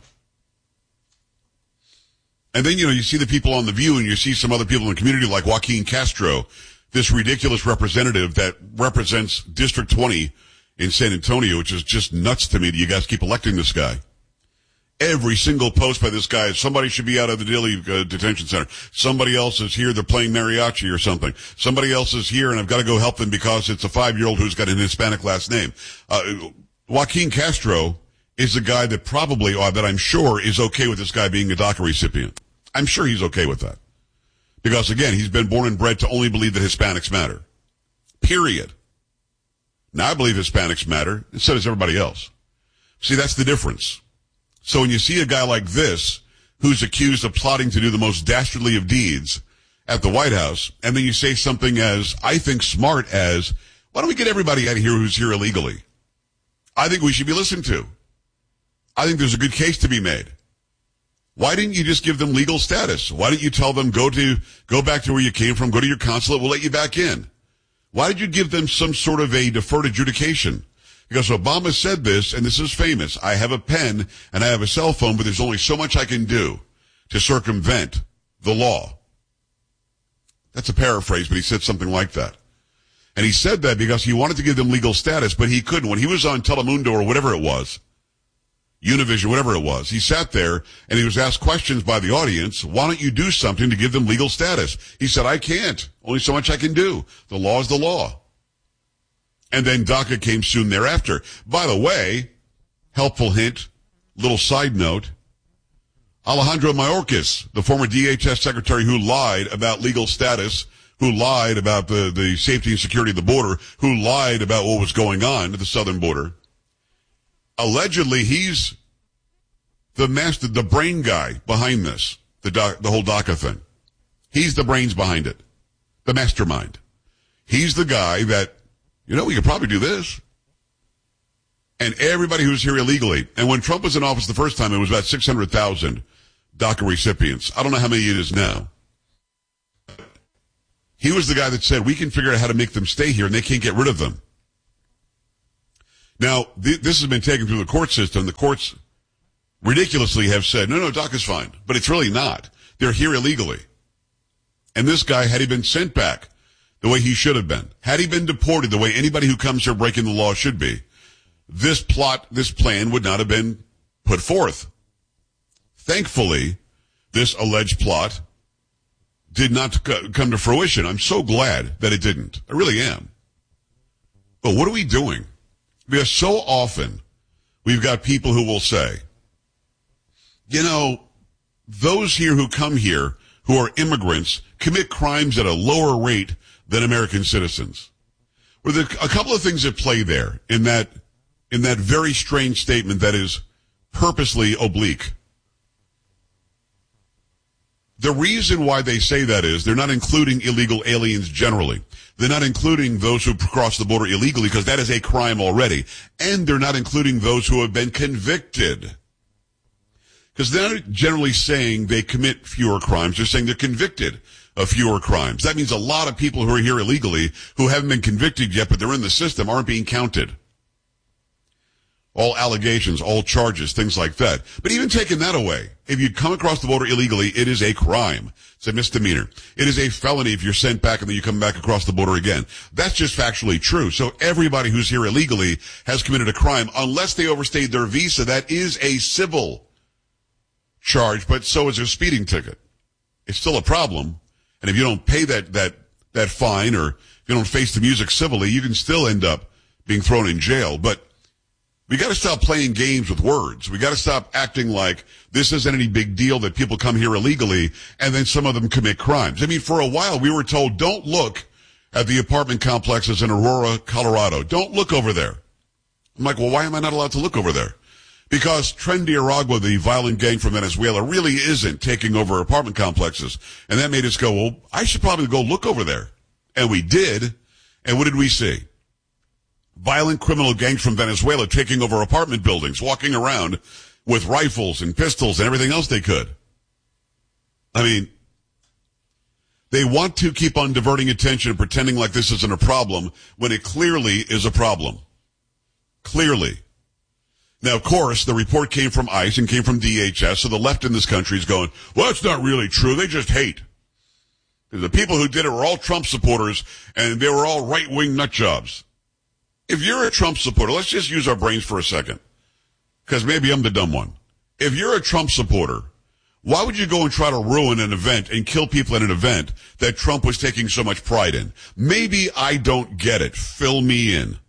And then, you see the people on The View, and you see some other people in the community like Joaquin Castro, this ridiculous representative that represents District 20 in San Antonio, which is just nuts to me that you guys keep electing this guy. Every single post by this guy is somebody should be out of the Dilley detention center. Somebody else is here, they're playing mariachi or something. Somebody else is here, and I've got to go help them because it's a 5-year-old who's got an Hispanic last name. Joaquin Castro is a guy that probably, or that I'm sure, is okay with this guy being a DACA recipient. I'm sure he's okay with that. Because, again, he's been born and bred to only believe that Hispanics matter. Period. Now, I believe Hispanics matter, and so does everybody else. See, that's the difference. So when you see a guy like this, who's accused of plotting to do the most dastardly of deeds at the White House, and then you say something as, I think, smart as, why don't we get everybody out of here who's here illegally? I think we should be listened to. I think there's a good case to be made. Why didn't you just give them legal status? Why didn't you tell them, go back to where you came from, go to your consulate, we'll let you back in? Why did you give them some sort of a deferred adjudication? Because Obama said this, and this is famous, I have a pen and I have a cell phone, but there's only so much I can do to circumvent the law. That's a paraphrase, but he said something like that. And he said that because he wanted to give them legal status, but he couldn't. When he was on Telemundo or whatever it was, Univision, whatever it was. He sat there and he was asked questions by the audience. Why don't you do something to give them legal status? He said, I can't. Only so much I can do. The law is the law. And then DACA came soon thereafter. By the way, helpful hint, little side note, Alejandro Mayorkas, the former DHS secretary who lied about legal status, who lied about the safety and security of the border, who lied about what was going on at the southern border. Allegedly, he's the brain guy behind this, the whole DACA thing. He's the brains behind it, the mastermind. He's the guy that, we could probably do this. And everybody who's here illegally, and when Trump was in office the first time, it was about 600,000 DACA recipients. I don't know how many it is now. He was the guy that said, we can figure out how to make them stay here and they can't get rid of them. Now, this has been taken through the court system. The courts ridiculously have said, no, DACA's fine. But it's really not. They're here illegally. And this guy, had he been sent back the way he should have been, had he been deported the way anybody who comes here breaking the law should be, this plan would not have been put forth. Thankfully, this alleged plot did not come to fruition. I'm so glad that it didn't. I really am. But what are we doing? Because so often we've got people who will say, those here who come here who are immigrants commit crimes at a lower rate than American citizens. Well, there are a couple of things at play there in that very strange statement that is purposely oblique. The reason why they say that is they're not including illegal aliens generally. They're not including those who cross the border illegally because that is a crime already. And they're not including those who have been convicted. Because they're not generally saying they commit fewer crimes. They're saying they're convicted of fewer crimes. That means a lot of people who are here illegally who haven't been convicted yet, but they're in the system, aren't being counted. All allegations, all charges, things like that. But even taking that away, if you come across the border illegally, it is a crime. It's a misdemeanor. It is a felony if you're sent back and then you come back across the border again. That's just factually true. So everybody who's here illegally has committed a crime unless they overstayed their visa. That is a civil charge, but so is a speeding ticket. It's still a problem. And if you don't pay that fine or if you don't face the music civilly, you can still end up being thrown in jail. But we got to stop playing games with words. We got to stop acting like this isn't any big deal that people come here illegally and then some of them commit crimes. I mean, for a while we were told, don't look at the apartment complexes in Aurora, Colorado. Don't look over there. I'm like, well, why am I not allowed to look over there? Because Tren de Aragua, the violent gang from Venezuela, really isn't taking over apartment complexes. And that made us go, well, I should probably go look over there. And we did. And what did we see? Violent criminal gangs from Venezuela taking over apartment buildings, walking around with rifles and pistols and everything else they could. I mean, they want to keep on diverting attention and pretending like this isn't a problem when it clearly is a problem. Clearly. Now, of course, the report came from ICE and came from DHS, so the left in this country is going, well, it's not really true. They just hate. The people who did it were all Trump supporters, and they were all right-wing nut jobs. If you're a Trump supporter, let's just use our brains for a second, because maybe I'm the dumb one. If you're a Trump supporter, why would you go and try to ruin an event and kill people at an event that Trump was taking so much pride in? Maybe I don't get it. Fill me in.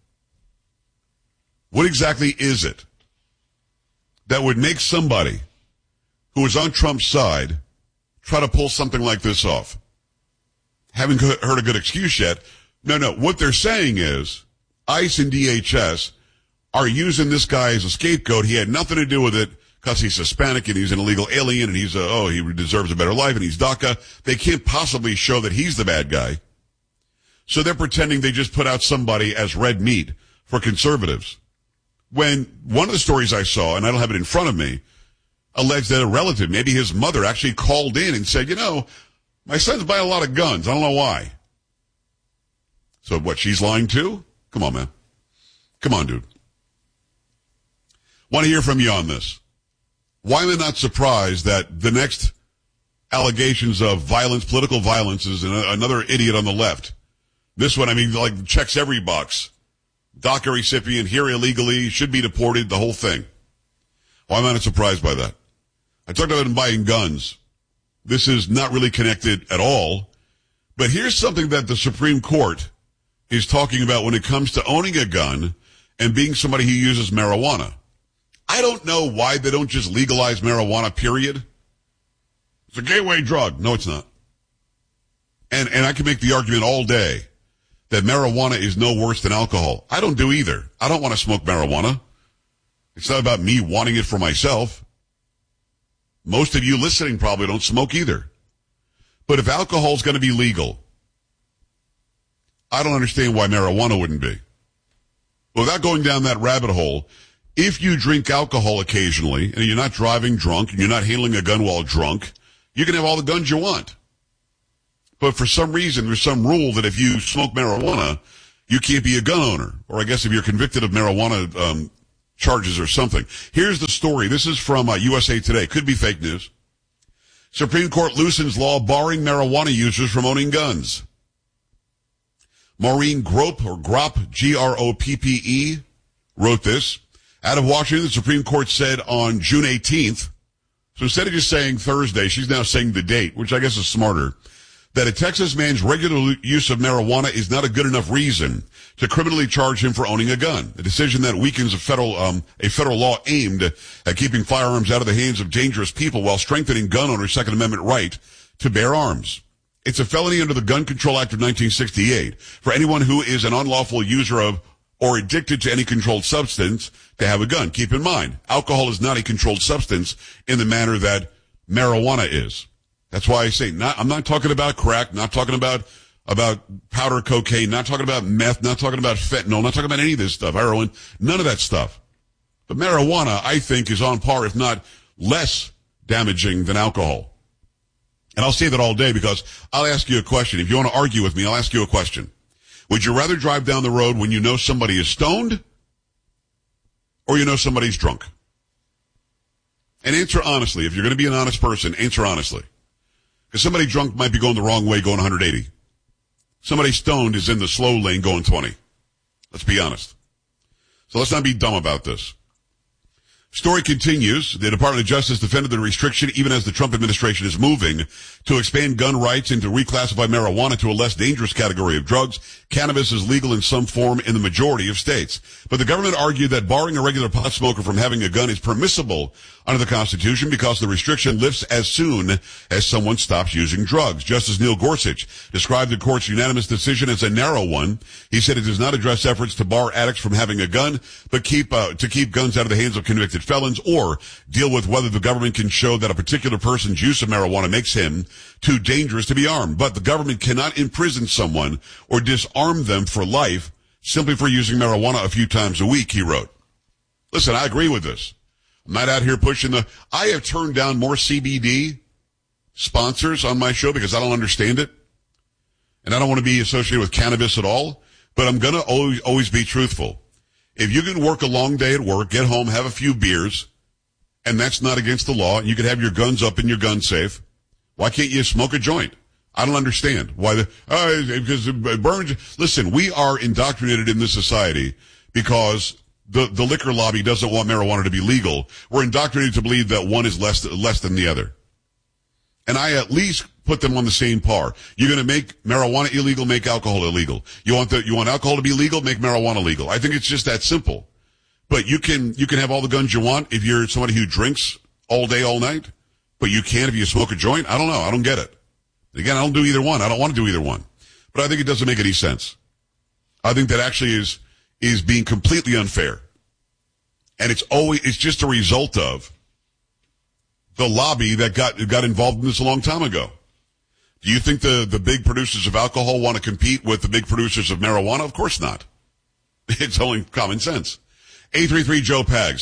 What exactly is it that would make somebody who is on Trump's side try to pull something like this off? Haven't heard a good excuse yet. No. What they're saying is ICE and DHS are using this guy as a scapegoat. He had nothing to do with it because he's Hispanic and he's an illegal alien and he deserves a better life and he's DACA. They can't possibly show that he's the bad guy. So they're pretending they just put out somebody as red meat for conservatives. When one of the stories I saw, and I don't have it in front of me, alleged that a relative, maybe his mother, actually called in and said, my son's buying a lot of guns. I don't know why. So what, she's lying too? Come on, man. Come on, dude. Want to hear from you on this. Why am I not surprised that the next allegations of violence, political violence, is another idiot on the left? This one, checks every box. DACA recipient, here illegally, should be deported, the whole thing. Why am I not surprised by that? I talked about him buying guns. This is not really connected at all. But here's something that the Supreme Court is talking about when it comes to owning a gun and being somebody who uses marijuana. I don't know why they don't just legalize marijuana, period. It's a gateway drug. No, it's not. And I can make the argument all day that marijuana is no worse than alcohol. I don't do either. I don't want to smoke marijuana. It's not about me wanting it for myself. Most of you listening probably don't smoke either. But if alcohol is going to be legal, I don't understand why marijuana wouldn't be. Without going down that rabbit hole, if you drink alcohol occasionally and you're not driving drunk and you're not handling a gun while drunk, you can have all the guns you want. But for some reason, there's some rule that if you smoke marijuana, you can't be a gun owner. Or I guess if you're convicted of marijuana charges or something. Here's the story. This is from USA Today. Could be fake news. Supreme Court loosens law barring marijuana users from owning guns. Maureen Groppe, or Groppe, G-R-O-P-P-E, wrote this. Out of Washington, the Supreme Court said on June 18th, so instead of just saying Thursday, she's now saying the date, which I guess is smarter, that a Texas man's regular use of marijuana is not a good enough reason to criminally charge him for owning a gun. A decision that weakens a federal law aimed at keeping firearms out of the hands of dangerous people while strengthening gun owners' Second Amendment right to bear arms. It's a felony under the Gun Control Act of 1968 for anyone who is an unlawful user of or addicted to any controlled substance to have a gun. Keep in mind, alcohol is not a controlled substance in the manner that marijuana is. That's why I say I'm not talking about crack, not talking about powder cocaine, not talking about meth, not talking about fentanyl, not talking about any of this stuff, heroin, none of that stuff. But marijuana, I think, is on par, if not less damaging than alcohol. And I'll say that all day because I'll ask you a question. If you want to argue with me, I'll ask you a question. Would you rather drive down the road when you know somebody is stoned or you know somebody's drunk? And answer honestly. If you're going to be an honest person, answer honestly. Because somebody drunk might be going the wrong way, going 180. Somebody stoned is in the slow lane going 20. Let's be honest. So let's not be dumb about this. Story continues. The Department of Justice defended the restriction even as the Trump administration is moving to expand gun rights and to reclassify marijuana to a less dangerous category of drugs. Cannabis is legal in some form in the majority of states. But the government argued that barring a regular pot smoker from having a gun is permissible under the Constitution because the restriction lifts as soon as someone stops using drugs. Justice Neil Gorsuch described the court's unanimous decision as a narrow one. He said it does not address efforts to bar addicts from having a gun, but to keep guns out of the hands of convicted felons, or deal with whether the government can show that a particular person's use of marijuana makes him too dangerous to be armed. But the government cannot imprison someone or disarm them for life simply for using marijuana a few times a week, he wrote. Listen, I agree with this. I'm not out here pushing I have turned down more CBD sponsors on my show because I don't understand it. And I don't want to be associated with cannabis at all. But I'm going to always be truthful. If you can work a long day at work, get home, have a few beers, and that's not against the law, and you can have your guns up in your gun safe, why can't you smoke a joint? I don't understand why because it burns. Listen, we are indoctrinated in this society because the liquor lobby doesn't want marijuana to be legal. We're indoctrinated to believe that one is less than the other. And I at least put them on the same par. You're going to make marijuana illegal, make alcohol illegal. You want alcohol to be legal, make marijuana legal. I think it's just that simple. But you can have all the guns you want if you're somebody who drinks all day, all night. But you can't if you smoke a joint. I don't know. I don't get it. Again, I don't do either one. I don't want to do either one. But I think it doesn't make any sense. I think that actually is being completely unfair. And it's just a result of the lobby that got involved in this a long time ago. Do you think the big producers of alcohol want to compete with the big producers of marijuana? Of course not. It's only common sense. 833-JOE-PAGS,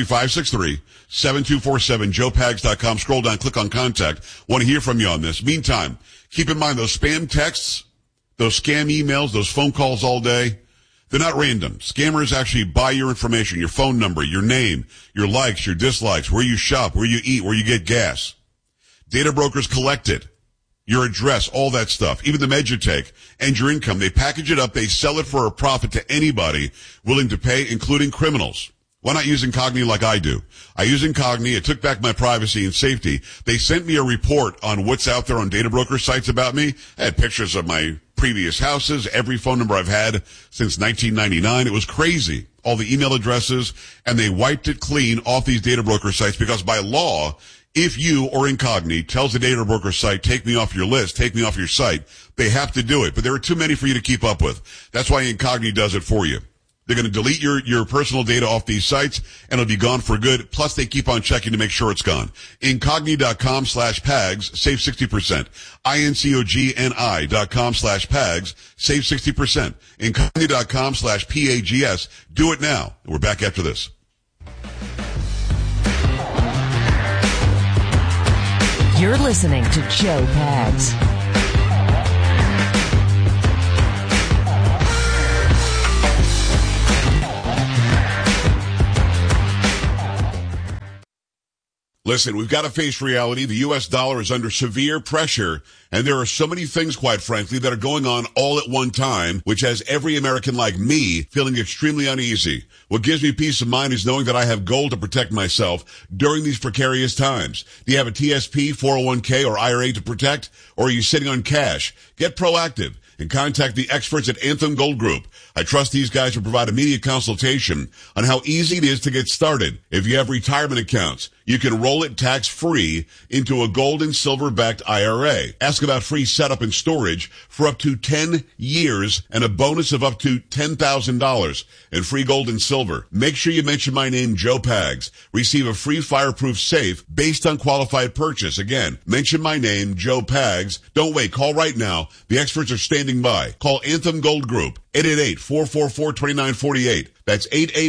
833-563-7247, joepags.com. Scroll down, click on contact. Want to hear from you on this. Meantime, keep in mind those spam texts, those scam emails, those phone calls all day, they're not random. Scammers actually buy your information, your phone number, your name, your likes, your dislikes, where you shop, where you eat, where you get gas. Data brokers collect it. Your address, all that stuff, even the med you take, and your income. They package it up, they sell it for a profit to anybody willing to pay, including criminals. Why not use Incogni like I do? I use Incogni. It took back my privacy and safety. They sent me a report on what's out there on data broker sites about me. I had pictures of my previous houses, every phone number I've had since 1999. It was crazy. All the email addresses, and they wiped it clean off these data broker sites because by law, if you or Incogni tells the data broker site, take me off your list, take me off your site, they have to do it. But there are too many for you to keep up with. That's why Incogni does it for you. They're going to delete your personal data off these sites, and it'll be gone for good. Plus, they keep on checking to make sure it's gone. Incogni.com/PAGS, save 60%. INCOGNI.com/PAGS, save 60%. Incogni.com/PAGS. Do it now. And we're back after this. You're listening to Joe Pags. Listen, we've got to face reality. The U.S. dollar is under severe pressure, and there are so many things, quite frankly, that are going on all at one time, which has every American like me feeling extremely uneasy. What gives me peace of mind is knowing that I have gold to protect myself during these precarious times. Do you have a TSP, 401k, or IRA to protect, or are you sitting on cash? Get proactive and contact the experts at Anthem Gold Group. I trust these guys will provide immediate consultation on how easy it is to get started. If you have retirement accounts, you can roll it tax-free into a gold and silver-backed IRA. Ask about free setup and storage for up to 10 years and a bonus of up to $10,000 in free gold and silver. Make sure you mention my name, Joe Pags. Receive a free fireproof safe based on qualified purchase. Again, mention my name, Joe Pags. Don't wait. Call right now. The experts are standing by. Call Anthem Gold Group, 888-444-2948. That's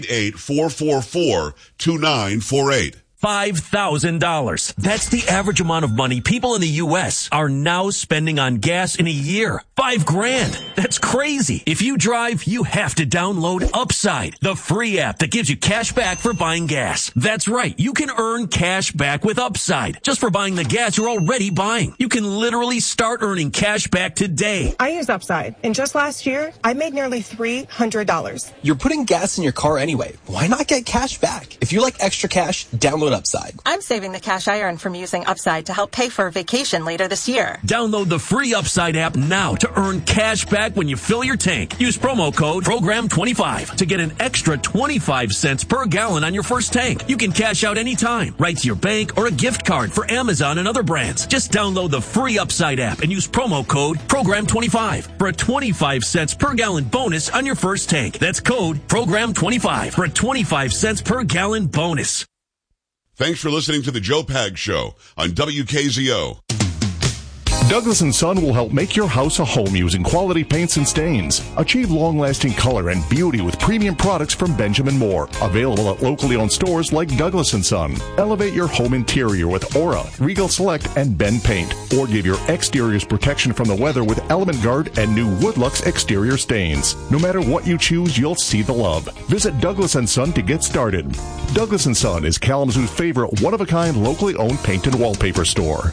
888-444-2948. $5,000. That's the average amount of money people in the U.S. are now spending on gas in a year. $5,000. That's crazy. If you drive, you have to download Upside, the free app that gives you cash back for buying gas. That's right. You can earn cash back with Upside just for buying the gas you're already buying. You can literally start earning cash back today. I use Upside, and just last year, I made nearly $300. You're putting gas in your car anyway. Why not get cash back? If you like extra cash, download Upside. I'm saving the cash I earn from using Upside to help pay for a vacation later this year. Download the free Upside app now to earn cash back when you fill your tank. Use promo code PROGRAM25 to get an extra 25 cents per gallon on your first tank. You can cash out anytime, right to your bank or a gift card for Amazon and other brands. Just download the free Upside app and use promo code PROGRAM25 for a 25 cents per gallon bonus on your first tank. That's code PROGRAM25 for a 25 cents per gallon bonus. Thanks for listening to the Joe Pags Show on WKZO. Douglas & Son will help make your house a home using quality paints and stains. Achieve long-lasting color and beauty with premium products from Benjamin Moore. Available at locally owned stores like Douglas & Son. Elevate your home interior with Aura, Regal Select, and Ben Paint. Or give your exteriors protection from the weather with Element Guard and new Woodlux exterior stains. No matter what you choose, you'll see the love. Visit Douglas & Son to get started. Douglas & Son is Kalamazoo's favorite one-of-a-kind locally owned paint and wallpaper store.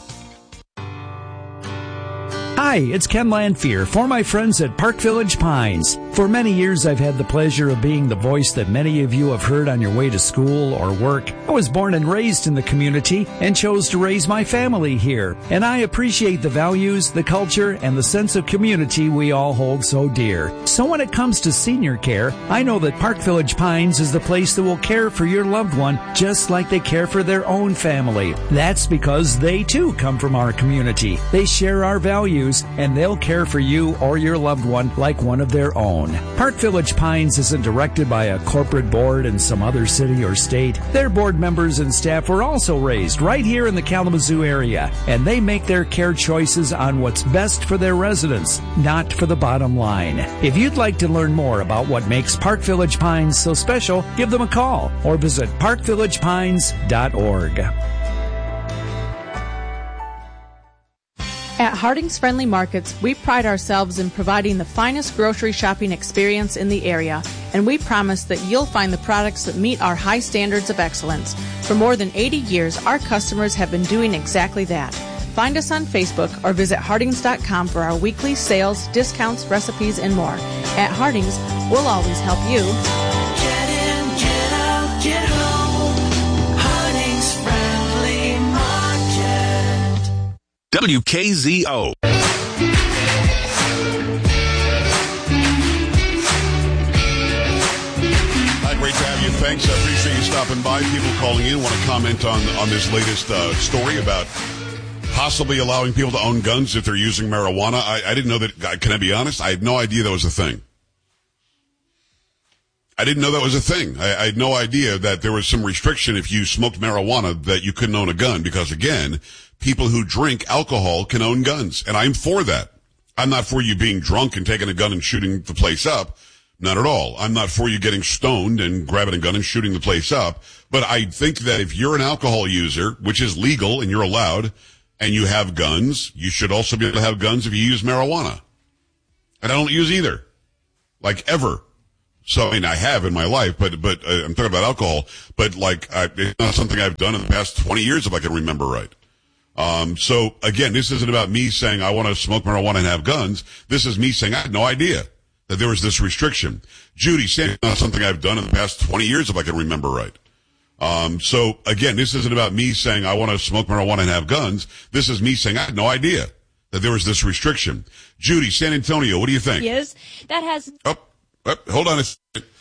Hi, it's Ken Lanfear for my friends at Park Village Pines. For many years, I've had the pleasure of being the voice that many of you have heard on your way to school or work. I was born and raised in the community and chose to raise my family here. And I appreciate the values, the culture, and the sense of community we all hold so dear. So when it comes to senior care, I know that Park Village Pines is the place that will care for your loved one just like they care for their own family. That's because they too come from our community. They share our values, and they'll care for you or your loved one like one of their own. Park Village Pines isn't directed by a corporate board in some other city or state. Their board members and staff were also raised right here in the Kalamazoo area, and they make their care choices on what's best for their residents, not for the bottom line. If you'd like to learn more about what makes Park Village Pines so special, give them a call or visit parkvillagepines.org. At Harding's Friendly Markets, we pride ourselves in providing the finest grocery shopping experience in the area, and we promise that you'll find the products that meet our high standards of excellence. For more than 80 years, our customers have been doing exactly that. Find us on Facebook or visit Hardings.com for our weekly sales, discounts, recipes, and more. At Hardings, we'll always help you. Get in, get out, get WKZO. Great to have you. Thanks. I appreciate you stopping by. People calling in want to comment on this latest story about possibly allowing people to own guns if they're using marijuana. I didn't know that. Can I be honest? I had no idea that was a thing. I didn't know that was a thing. I had no idea that there was some restriction if you smoked marijuana that you couldn't own a gun because, again, people who drink alcohol can own guns. And I'm for that. I'm not for you being drunk and taking a gun and shooting the place up. Not at all. I'm not for you getting stoned and grabbing a gun and shooting the place up. But I think that if you're an alcohol user, which is legal and you're allowed, and you have guns, you should also be able to have guns if you use marijuana. And I don't use either. Like, ever. So, I mean, I have in my life, but I'm talking about alcohol. But, like, it's not something I've done in the past 20 years, if I can remember right. So, again, this isn't about me saying I want to smoke marijuana and have guns. This is me saying I had no idea that there was this restriction. Judy, saying not something I've done in the past 20 years, if I can remember right. So again, this isn't about me saying I want to smoke marijuana and have guns. This is me saying I had no idea that there was this restriction. Judy, San Antonio, what do you think? Yes, that has. Hold on a second.